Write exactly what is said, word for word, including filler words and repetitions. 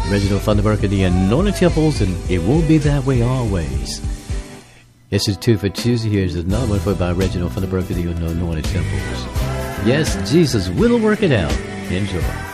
Reginald Thunderberg of the Anointed Temples, and it won't be that way always. This is two for Tuesday. Here's another one for by Reginald Thunderberg of the Anointed Temples. Yes, Jesus will work it out. Enjoy.